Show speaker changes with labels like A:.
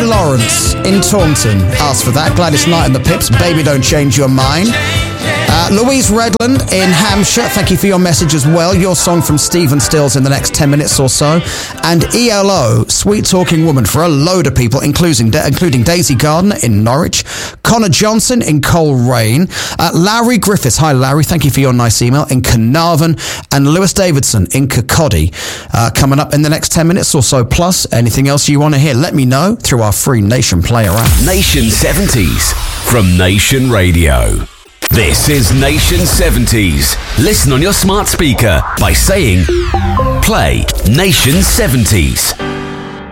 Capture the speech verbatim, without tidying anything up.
A: Lawrence in Taunton asked for that. Gladys Knight and the Pips, Baby Don't Change Your Mind. Uh, Louise Redland in Hampshire, thank you for your message as well. Your song from Stephen Stills in the next ten minutes or so. And E L O, Sweet Talking Woman, for a load of people, including including Daisy Gardner in Norwich, Connor Johnson in Coleraine, uh, Larry Griffiths, hi Larry, thank you for your nice email, in Carnarvon, and Lewis Davidson in Kirkcaldy, uh, coming up in the next ten minutes or so. Plus, anything else you want to hear, let me know through our free Nation Player app.
B: Nation seventies from Nation Radio. This is Nation seventies. Listen on your smart speaker by saying, play Nation seventies.